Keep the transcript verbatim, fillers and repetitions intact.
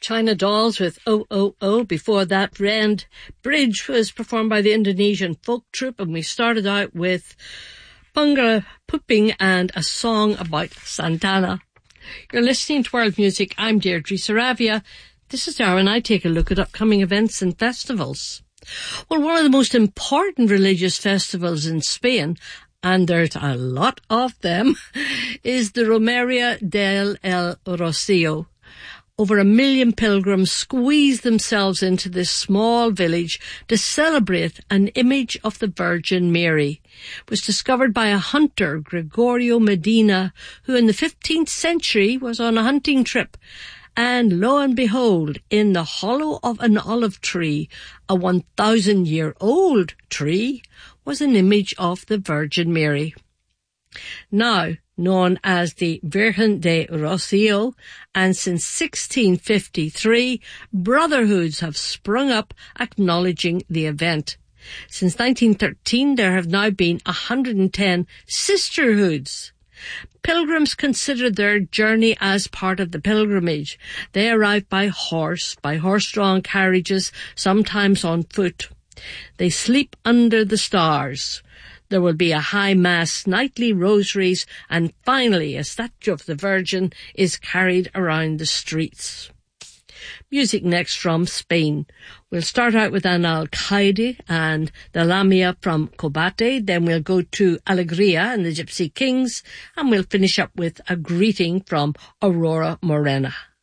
China Dolls with Oh Oh Oh. Before that, Rend Bridge was performed by the Indonesian folk troupe, and we started out with Bunga Puping and a song about Santana. You're listening to World Music. I'm Deirdre Saravia. This is Darwin. I take a look at upcoming events and festivals. Well, one of the most important religious festivals in Spain, and there's a lot of them, is the Romeria del El Rocío. Over a million pilgrims squeeze themselves into this small village to celebrate an image of the Virgin Mary. It was discovered by a hunter, Gregorio Medina, who in the fifteenth century was on a hunting trip. And lo and behold, in the hollow of an olive tree, a one thousand year old tree, was an image of the Virgin Mary. Now known as the Virgen de Rocío, and since sixteen fifty-three, brotherhoods have sprung up acknowledging the event. Since nineteen thirteen, there have now been one hundred ten sisterhoods. Pilgrims consider their journey as part of the pilgrimage. They arrive by horse, by horse-drawn carriages, sometimes on foot. They sleep under the stars. There will be a high mass, nightly rosaries, and finally a statue of the Virgin is carried around the streets. Music next from Spain. We'll start out with an Alcaide and the Lamia from Cobate, then we'll go to Alegria and the Gypsy Kings, and we'll finish up with a greeting from Aurora Morena.